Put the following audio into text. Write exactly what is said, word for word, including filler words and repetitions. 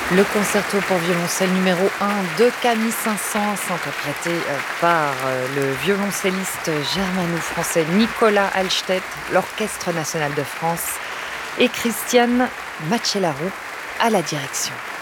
Le concerto pour violoncelle numéro un de Camille Saint-Saëns, interprété par le violoncelliste germano-français Nicolas Altstedt, l'Orchestre national de France et Christiane Macellaro à la direction.